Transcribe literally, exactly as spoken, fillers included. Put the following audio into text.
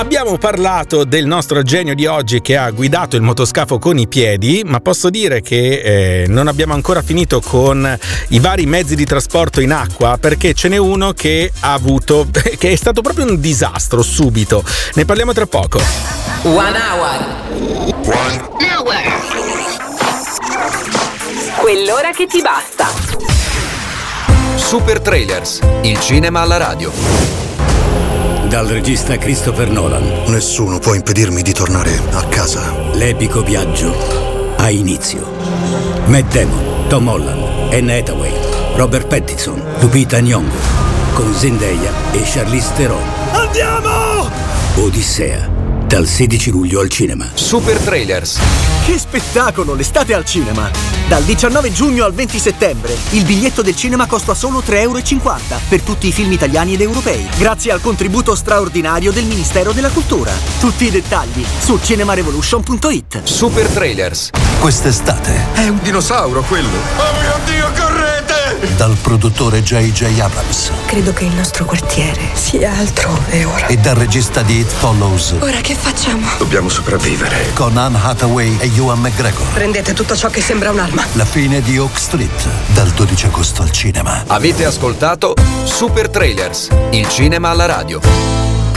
Abbiamo parlato del nostro genio di oggi che ha guidato il motoscafo con i piedi, ma posso dire che eh, non abbiamo ancora finito con i vari mezzi di trasporto in acqua, perché ce n'è uno che ha avuto, che è stato proprio un disastro subito. Ne parliamo tra poco. One hour. One hour. Quell'ora che ti basta. Super Trailers, il cinema alla radio. Dal regista Christopher Nolan. Nessuno può impedirmi di tornare a casa. L'epico viaggio ha inizio. Matt Damon, Tom Holland, Anne Hathaway, Robert Pattinson, Lupita Nyong'o, con Zendaya e Charlize Theron. Andiamo! Odissea, dal sedici luglio al cinema. Super Trailers. Che spettacolo, l'estate al cinema! Dal diciannove giugno al venti settembre il biglietto del cinema costa solo tre euro e cinquanta per tutti i film italiani ed europei, grazie al contributo straordinario del Ministero della Cultura. Tutti i dettagli su cinemarevolution punto it. Super Trailers. Quest'estate È un dinosauro quello. Oh mio Dio, correte! dal produttore J J Abrams Credo che il nostro quartiere sia altrove ora. e dal regista di It Follows. Ora che facciamo? Dobbiamo sopravvivere. Con Anne Hathaway e Ewan McGregor. Prendete tutto ciò che sembra un'arma. La fine di Oak Street, dal dodici agosto al cinema. Avete ascoltato Super Trailers, il cinema alla radio.